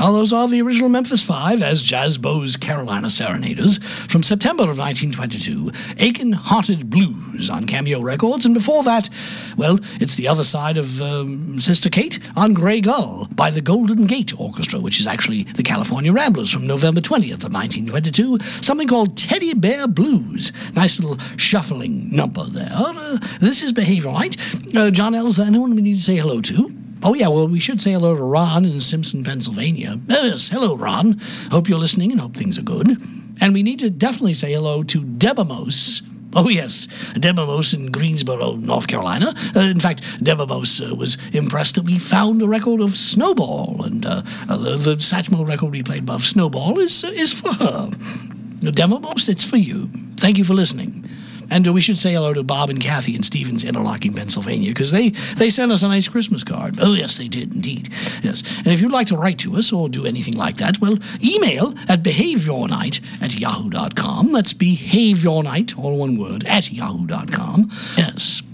Well, those are the original Memphis Five as Jazzbo's Carolina Serenaders from September of 1922, Aching-Hearted Blues on Cameo Records, and before that, well, it's the other side of Sister Kate on Grey Gull by the Golden Gate Orchestra, which is actually the California Ramblers from November 20th of 1922, something called Teddy Bear Blues. Nice little shuffling number there. This is Behavior Night. John L., is there anyone we need to say hello to? Oh, yeah, well, we should say hello to Ron in Simpson, Pennsylvania. Yes, hello, Ron. Hope you're listening and hope things are good. And we need to definitely say hello to Debamos. Oh, yes, Debamos in Greensboro, North Carolina. In fact, Debamos was impressed that we found a record of Snowball, and the Satchmo record we played above Snowball is for her. Debamos, it's for you. Thank you for listening. And we should say hello to Bob and Kathy in Stevens, Interlocking, Pennsylvania, because they sent us a nice Christmas card. Oh, yes, they did, indeed. Yes. And if you'd like to write to us or do anything like that, well, email at behaveyournight@yahoo.com. That's behaveyournight, all one word, @yahoo.com. Yes.